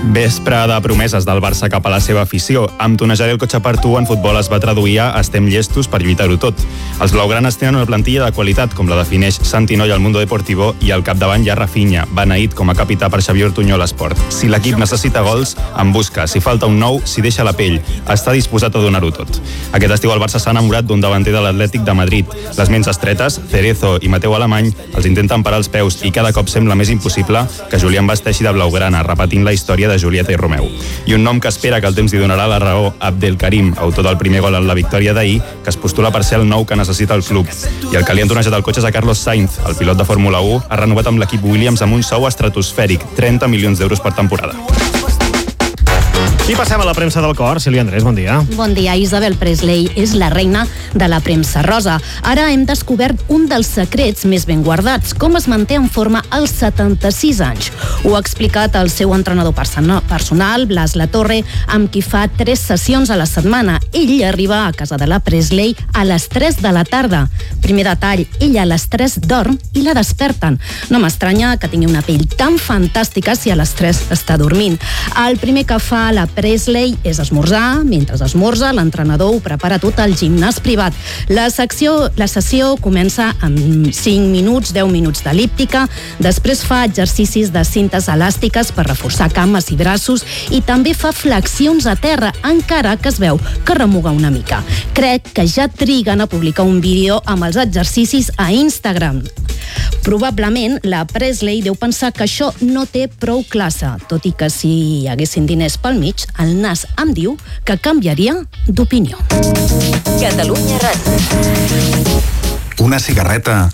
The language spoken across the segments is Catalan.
Vespre de promeses del Barça cap a la seva afició. Amb tonejar el cotxe per tu en futbol es va traduir a estem llestos per lluitar-ho tot. Els blaugranes tenen una plantilla de qualitat, com la defineix Santi Noy al Mundo Deportivo, i al capdavant hi ha Rafinha, beneït com a capità per Xavier Ortuño a l'Esport. Si l'equip necessita gols, en busca. Si falta un nou, s'hi deixa la pell. Està disposat a donar-ho tot. Aquest estiu el Barça s'ha enamorat d'un davanter de l'Atlètic de Madrid. Les ments estretes, Cerezo i Mateu Alemany, els intenten parar els peus i cada cop sembla més impossible que Julián vesteixi de blaugrana, repetint la història de Julieta i Romeu. I un nom que espera que el temps li donarà la raó, Abdelkarim, autor del primer gol en la victòria d'ahir, que es postula per ser el nou que necessita el club. I el que li han tonejat el cotxe és a Carlos Sainz, el pilot de Fórmula 1, ha renovat amb l'equip Williams amb un sou estratosfèric, 30 milions d'euros per temporada. I passem a la premsa del cor. Sílvia Andrés, bon dia. Bon dia. Isabel Presley és la reina de la premsa rosa. Ara hem descobert un dels secrets més ben guardats, com es manté en forma als 76 anys. Ho ha explicat el seu entrenador personal, Blas Latorre, amb qui fa 3 sessions a la setmana. Ell arriba a casa de la Presley a les 3 de la tarda. Primer detall, ella a les 3 dorm i la desperten. No m'estranya que tingui una pell tan fantàstica si a les 3 està dormint. El primer que fa la Presley és esmorzar. Mentre esmorza, l'entrenador ho prepara tot al gimnàs privat. La sessió comença amb 5 minuts, 10 minuts d'elíptica, després fa exercicis de cintes elàstiques per reforçar cames i braços i també fa flexions a terra, encara que es veu que remuga una mica. Crec que ja triguen a publicar un vídeo amb els exercicis a Instagram. Probablement la Presley deu pensar que això no té prou classe, tot i que si hi haguessin diners pel mig, el nas em diu que canviaria d'opinió. Catalunya Ràdio. Una cigarreta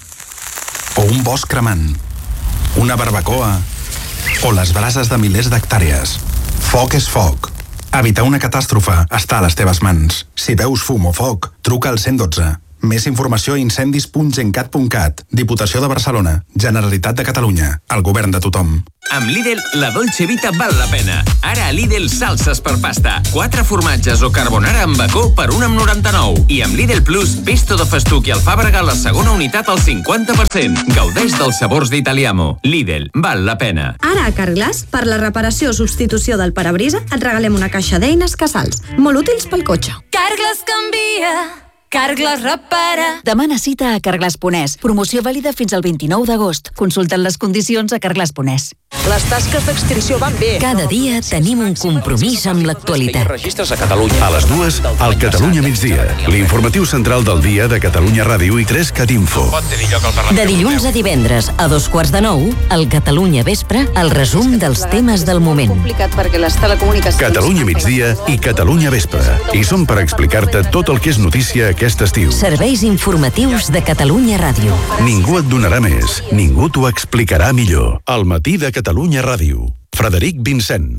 o un bosc cremant, una barbacoa o les brases de milers d'hectàrees. Foc és foc. Evitar una catàstrofe està a les teves mans. Si veus fum o foc, truca al 112. Més informació a incendis.gencat.cat. Diputació de Barcelona. Generalitat de Catalunya. El govern de tothom. Amb Lidl, la Dolce Vita val la pena. Ara a Lidl, salses per pasta. 4 formatges o carbonara amb bacó per 1,99. I amb Lidl Plus, pesto de festuc i alfàbrega, la segona unitat al 50%. Gaudeix dels sabors d'Italiamo. Lidl, val la pena. Ara a Carglass, per la reparació o substitució del parabrisa, et regalem una caixa d'eines Casals, molt útils pel cotxe. Carglass canvia. Carglass repara. Demana cita a Carglass.es. Promoció vàlida fins al 29 d'agost. Consulta'n les condicions a Carglass.es. Les tasques d'extinció van bé. Cada dia tenim un compromís amb l'actualitat. Registres a Catalunya. A les 2, al Catalunya migdia. L'informatiu central del dia de Catalunya Ràdio i 3 Catinfo. De dilluns a divendres a 8:45, al Catalunya Vespre, el resum dels temes del moment. Catalunya migdia i Catalunya Vespre. I som per explicar-te tot el que és notícia aquest estiu. Serveis informatius de Catalunya Ràdio. Ningú et donarà més, ningú t'ho explicarà millor. Al matí de Catalunya Ràdio. Frederic Vincent.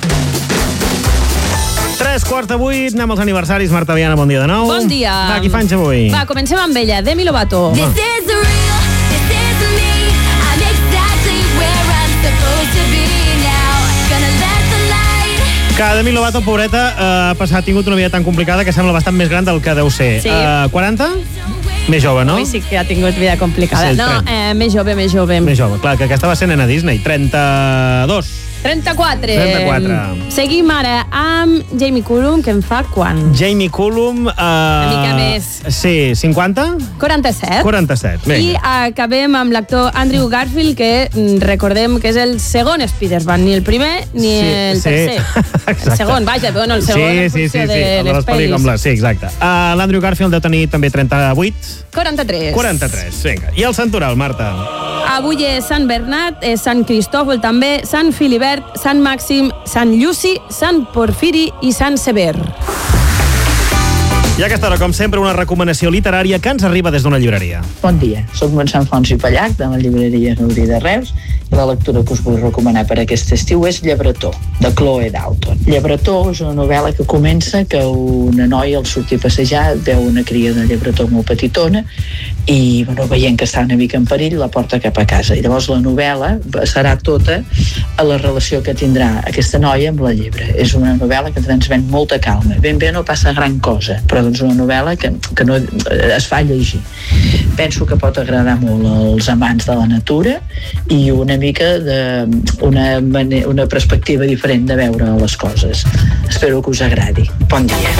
7:45, anem als aniversaris. Marta Viana, bon dia de nou. Bon dia. Va, qui fanys avui? Va, comencem amb ella, Demi Lovato. This is the real, this is me. I'm exactly where I'm supposed to be now. Gonna let the light. Que Demi Lovato, pobreta, ha tingut una vida tan complicada que sembla bastant més gran del que deu ser. Sí. 40? Més jove, no? Ui, sí que ha tingut vida complicada. Sí, no, més jove. Més jove, clar, que aquesta va ser nena Disney. 32. 34. Seguim ara amb Jamie Cullum, que en fa quan? Jamie Cullum... Una mica més. Sí, 50? 47. 47, bé. I acabem amb l'actor Andrew Garfield, que recordem que és el segon Spider-Man, ni el primer ni el tercer. El segon, vaja, però no el segon, en funció de les pel·lis. Sí, exacte. L'Andrew Garfield deu tenir també 38. 43, vinga. I el santoral, Marta? Avui és Sant Bernat, és Sant Cristòfol també, Sant Filibert, Sant Màxim, Sant Lluci, Sant Porfiri i Sant Sever. I a aquesta hora, com sempre, una recomanació literària que ens arriba des d'una llibreria. Bon dia, soc Montserrat Fons i Pallac, de la llibreria Nouri de Reus, i la lectura que us vull recomanar per aquest estiu és Llebretó, de Chloe Dalton. Llebretó és una novel·la que comença que una noia al sortir a passejar veu una cria de llebretó molt petitona i, veient que està una mica en perill, la porta cap a casa. I llavors la novel·la serà tota a la relació que tindrà aquesta noia amb la llebre. És una novel·la que transmet molta calma. Ben bé no passa gran cosa, però és una novel·la que no es fa llegir. penso que pot agradar molt als amants de la natura i una mica una perspectiva diferent de veure les coses. Espero que us agradi. Bon dia.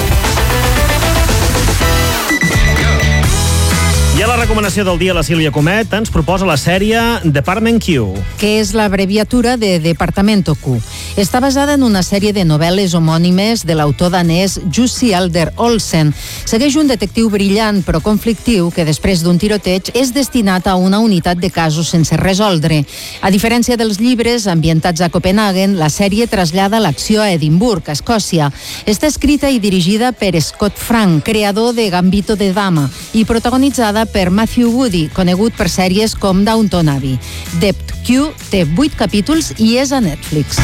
I a la recomanació del dia, la Sílvia Comet ens proposa la sèrie Department Q. Que és l'abreviatura de Departamento Q. Està basada en una sèrie de novel·les homònimes de l'autor danès Jussi Alder Olsen. Segueix un detectiu brillant però conflictiu que després d'un tiroteig és destinat a una unitat de casos sense resoldre. A diferència dels llibres ambientats a Copenhagen, la sèrie trasllada l'acció a Edimburg, a Escòcia. Està escrita i dirigida per Scott Frank, creador de Gambito de Dama, i protagonitzada per Matthew Woody, conegut per sèries com Downton Abbey. Dept Q té 8 capítols i és a Netflix.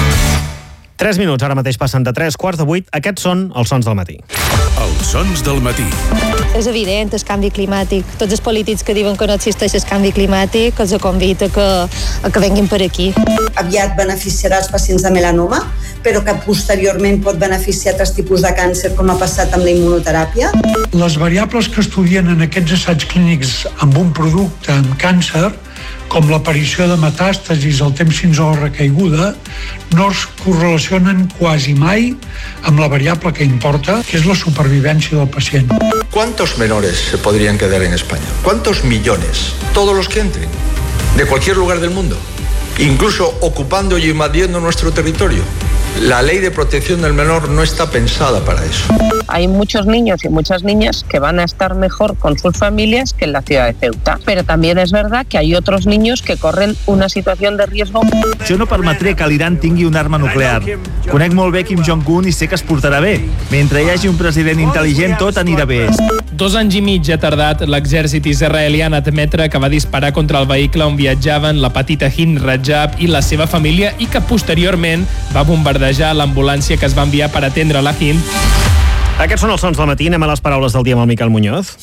3 minuts, ara mateix passen de 7:45. Aquests són els sons del matí. Els sons del matí. És evident el canvi climàtic. Tots els polítics que diuen que no existeix el canvi climàtic els convida que venguin per aquí. Aviat beneficiarà els pacients de melanoma, però que posteriorment pot beneficiar altres tipus de càncer, com ha passat amb la immunoteràpia. Les variables que estudien en aquests assaigs clínics amb un producte amb càncer, com l'aparició de metàstasis al temps fins a la recaiguda, no es correlacionen quasi mai amb la variable que importa, que és la supervivència del pacient. ¿Cuántos menores se podrían quedar en España? ¿Cuántos millones? Todos los que entren, de cualquier lugar del mundo, incluso ocupando y invadiendo nuestro territorio. La ley de protección del menor no está pensada para eso. Hay muchos niños y muchas niñas que van a estar mejor con sus familias que en la ciudad de Ceuta. Pero también es verdad que hay otros niños que corren una situación de riesgo. Jo no permetré que l'Iran tingui una arma nuclear. Conec molt bé Kim Jong-un i sé que es portarà bé. Mentre hi hagi un president intel·ligent, tot anirà bé. 2 anys i mig ha tardat l'exèrcit israelià en admetre que va disparar contra el vehicle on viatjaven la petita Hind Rajab i la seva família i que posteriorment va bombardejar l'ambulància que es va enviar per atendre la Hind. Aquests són els sons del matí. Anem a les paraules del dia amb el Miquel Muñoz.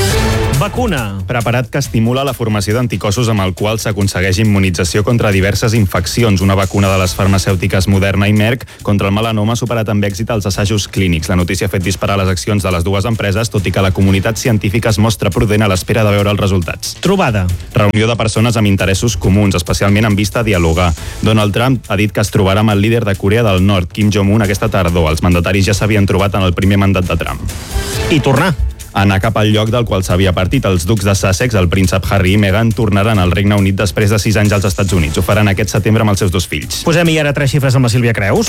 Vacuna. Preparat que estimula la formació d'anticossos amb el qual s'aconsegueix immunització contra diverses infeccions. Una vacuna de les farmacèutiques Moderna i Merck contra el melanoma ha superat amb èxit els assajos clínics. La notícia ha fet disparar les accions de les dues empreses, tot i que la comunitat científica es mostra prudent a l'espera de veure els resultats. Trobada. Reunió de persones amb interessos comuns, especialment amb vista a dialogar. Donald Trump ha dit que es trobarà amb el líder de Corea del Nord, Kim Jong-un, aquesta tardor. Els mandataris ja s'havien trobat en el primer mandat de Trump. I tornar. Anar cap al lloc del qual s'havia partit. Els ducs de Sussex, el príncep Harry i Meghan, tornaran al Regne Unit després de 6 anys als Estats Units. Ho faran aquest setembre amb els seus 2 fills. Posem-hi ara 3 xifres amb la Sílvia Creus.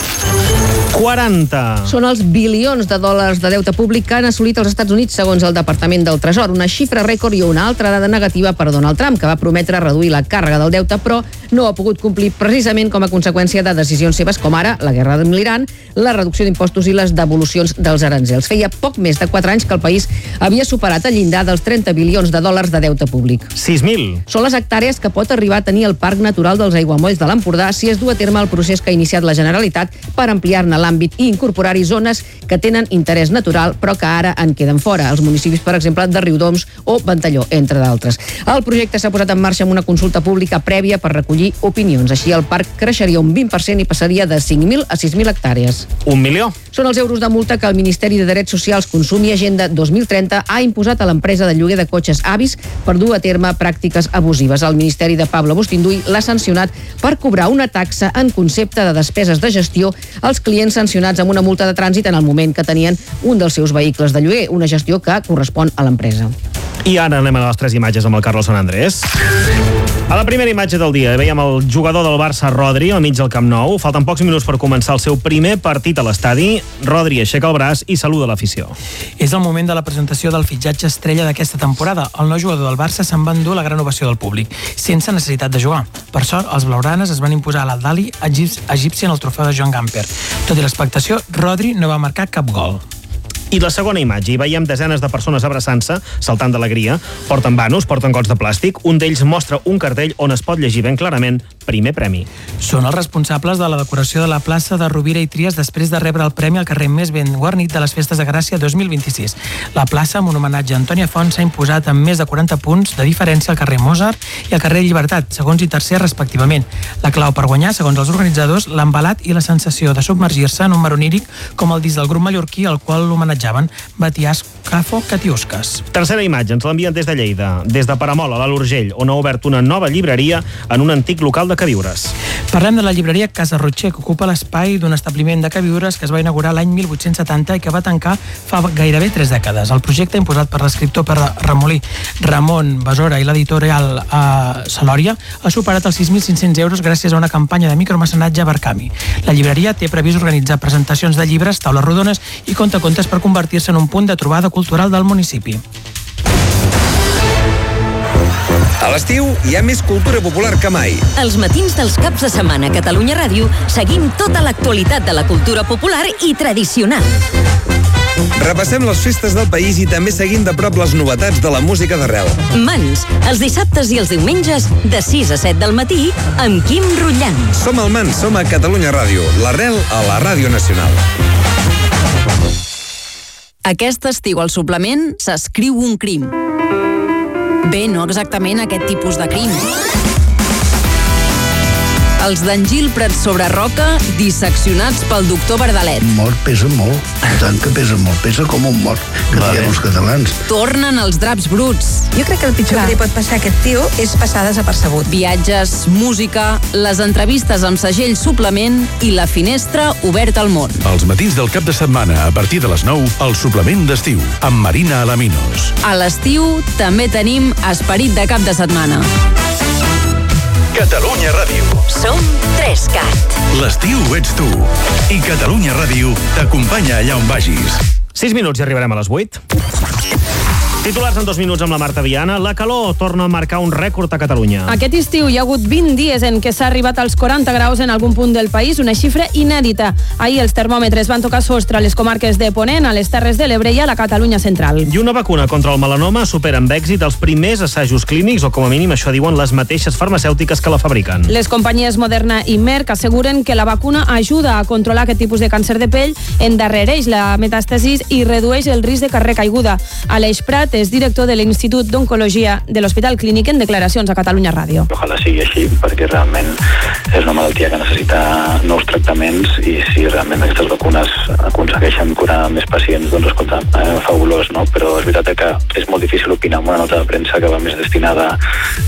40. Són els bilions de dòlars de deute públic que han assolit els Estats Units segons el Departament del Tresor. Una xifra rècord i una altra dada negativa per Donald Trump, que va prometre reduir la càrrega del deute, però no ha pogut complir precisament com a conseqüència de decisions seves com ara la guerra amb l'Iran, la reducció d'impostos i les devolucions dels aranzels. Feia poc més de 4 anys que el país havia superat el llindar dels 30 bilions de dòlars de deute públic. 6.000. Són les hectàrees que pot arribar a tenir el Parc Natural dels Aiguamolls de l'Empordà si es du a terme el procés que ha iniciat la Generalitat per ampliar-ne l'àmbit i incorporar-hi zones que tenen interès natural però que ara en queden fora. Els municipis, per exemple, de Riudoms o Ventalló, entre d'altres. El projecte s'ha posat en marxa amb una consulta pública prèvia per recollir opinions. Així el parc creixeria un 20% i passaria de 5.000 a 6.000 hectàrees. 1 milió. Són els euros de multa que el Ministeri de Drets Socials, Consum i Agenda 2030 ha imposat a l'empresa de lloguer de cotxes Avis per dur a terme pràctiques abusives. El Ministeri de Pablo Bustinduy l'ha sancionat per cobrar una taxa en concepte de despeses de gestió als clients sancionats amb una multa de trànsit en el moment que tenien un dels seus vehicles de lloguer, una gestió que correspon a l'empresa. I ara anem a les 3 imatges amb el Carlos San Andrés. A la primera imatge del dia veiem el jugador del Barça, Rodri, al mig del Camp Nou. Falten pocs minuts per començar el seu primer partit a l'estadi. Rodri aixeca el braç i saluda l'afició. És el moment de la presentació del fitxatge estrella d'aquesta temporada. El nou jugador del Barça se'n va endur la gran ovació del públic, sense necessitat de jugar. Per sort, els blaugranes es van imposar a l'Al-Dali egipci en el trofeu de Joan Gamper. Tot i l'expectació, Rodri no va marcar cap gol. I la segona imatge, hi veiem desenes de persones abraçant-se, saltant d'alegria, porten vanos, porten gots de plàstic, un d'ells mostra un cartell on es pot llegir ben clarament primer premi. Són els responsables de la decoració de la plaça de Rovira i Tries després de rebre el premi al carrer més ben guarnit de les Festes de Gràcia 2026. La plaça, amb un homenatge a Antònia Font, s'ha imposat amb més de 40 punts de diferència al carrer Mozart i al carrer Llibertat, segons i tercer respectivament. La clau per guanyar, segons els organitzadors, l'embalat i la sensació de submergir-se en un mar oníric com el disc del grup mallorquí al qual l'homenatge homenatjaven Batiàs Cafo Catiusques. Tercera imatge, ens l'envien des de Lleida, des de Paramol, a l'Alt Urgell, on ha obert una nova llibreria en un antic local de queviures. Parlem de la llibreria Casa Rotxer, que ocupa l'espai d'un establiment de queviures que es va inaugurar l'any 1870 i que va tancar fa gairebé 3 dècades. El projecte, imposat per l'escriptor Pere Remolí, Ramon Besora i l'editorial Salòria, ha superat els 6.500 euros gràcies a una campanya de micromecenatge a Barcami. La llibreria té previst organitzar presentacions de llibres, taules rodones i contacontes per convertir-se en un punt de trobada cultural del municipi. A l'estiu hi ha més cultura popular que mai. Els matins dels caps de setmana a Catalunya Ràdio seguim tota l'actualitat de la cultura popular i tradicional. Repassem les festes del país i també seguim de prop les novetats de la música d'arrel. Mans, els dissabtes i els diumenges, de 6 a 7 del matí, amb Quim Rullant. Som al Mans, som a Catalunya Ràdio, l'arrel a la Ràdio Nacional. Aquest estiu al suplement s'escriu un crim. Bé, no exactament aquest tipus de crim. Els d'Engil Prats sobre Roca, disseccionats pel doctor Verdalet. Mort pesa molt, tant que pesa molt, pesa com un mort, que diem els catalans. Tornen els draps bruts. Jo crec que el pitjor que li pot passar a aquest tio és passar desapercebut. Viatges, música, les entrevistes amb segell suplement i la finestra oberta al món. Els matins del cap de setmana, a partir de les 9, el suplement d'estiu, amb Marina Alaminos. A l'estiu també tenim esperit de cap de setmana. Catalunya Ràdio. Som 3CAT. L'estiu ets tu. I Catalunya Ràdio t'acompanya allà on vagis. 6 minuts i arribarem a les 8. Titulars en 2 minuts amb la Marta Viana. La calor torna a marcar un rècord a Catalunya. Aquest estiu hi ha hagut 20 dies en què s'ha arribat als 40 graus en algun punt del país, una xifra inèdita. Ahir els termòmetres van tocar sostre a les comarques de Ponent, a les Terres de l'Ebre i a la Catalunya central. I una vacuna contra el melanoma supera amb èxit els primers assajos clínics, o com a mínim això diuen les mateixes farmacèutiques que la fabriquen. Les companyies Moderna i Merck asseguren que la vacuna ajuda a controlar aquest tipus de càncer de pell, endarrereix la metàstasi i redueix el risc de carrer caiguda. Aleix Prat és director de l'Institut d'Oncologia de l'Hospital Clínic en declaracions a Catalunya Ràdio. Ojalà sigui així, perquè realment és una malaltia que necessita nous tractaments i si realment aquestes vacunes aconsegueixen curar més pacients, doncs escolta, fabulós, no? Però és veritat que és molt difícil opinar amb una nota de premsa que va més destinada